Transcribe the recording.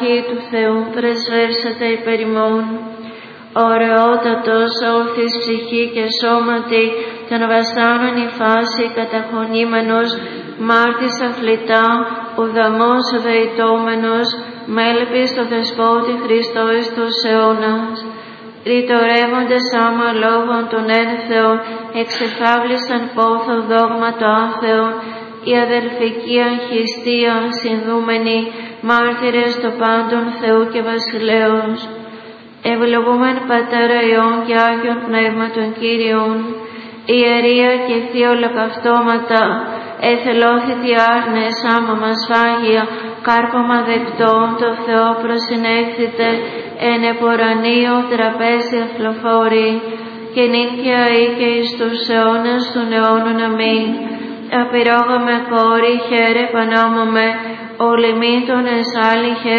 Άγιοι του Θεού, πρεσβεύσατε υπέρ ημών. Ωραιότατος, όρθις ψυχή και σώματι, των βασάνων η φάση καταχωνήμενος, μάρτης αθλητά, ουδαμός δεητόμενος, μέλπης το Δεσπότη Χριστό εις τους αιώνας. Ρητορεύοντες άμα λόγων των ένθεων, εξεφάβλησαν πόθο δόγμα το άθεο, η αδελφική αγχιστία συνδούμενη, μάρτυρες το πάντων Θεού και Βασιλέως. Ευλογούμεν Πατέρα Υιόν και Άγιον Πνεύματον Κύριον, ιερία και θείο ολοκαυτώματα, εθελόθητη άρνες άμα μας φάγια, κάρπωμα δεκτών το Θεό προσυνέχθητε, εν επορανίο τραπέζι αφλοφόρη, και νυν και αεί και εις τους αιώνας των αιώνων. Αμήν. Απειρόγαμε κόρη, χαίρε πανόμομε, ολιμήτων εσάλη χαίρε